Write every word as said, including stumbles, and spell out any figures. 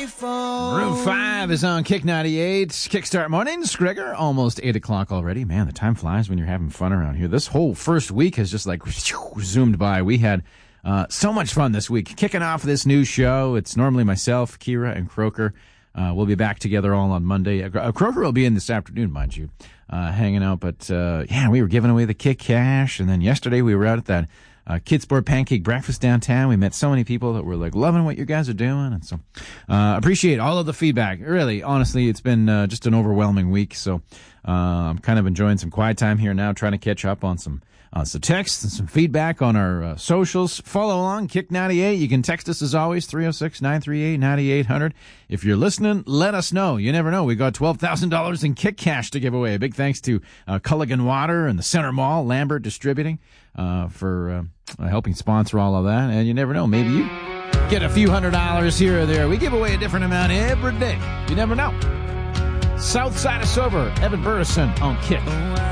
Room five is on Kick ninety-eight. Kickstart Mornings. Gregor, almost eight o'clock already. Man, the time flies when you're having fun around here. This whole first week has just like zoomed by. We had uh, so much fun this week. Kicking off this new show, it's normally myself, Kira, and Croker. Uh, we'll be back together all on Monday. Uh, Croker will be in this afternoon, mind you, uh, hanging out. But, uh, yeah, we were giving away the Kick Cash. And then yesterday we were out at that Uh, Kidsport Pancake Breakfast downtown. We met so many people that were like loving what you guys are doing. And so, uh, appreciate all of the feedback. Really, honestly, it's been, uh, just an overwhelming week. So, uh, I'm kind of enjoying some quiet time here now, trying to catch up on some, uh, some texts and some feedback on our, uh, socials. Follow along, Kick ninety-eight. You can text us as always, three oh six, nine three eight, nine eight hundred. If you're listening, let us know. You never know. We got twelve thousand dollars in Kick Cash to give away. A big thanks to, uh, Culligan Water and the Center Mall, Lambert Distributing, uh, for, uh, Uh, helping sponsor all of that. And you never know, maybe you get a few hundred dollars here or there. We give away a different amount every day. You never know. South Side of Sober, Evan Burrison on Kick.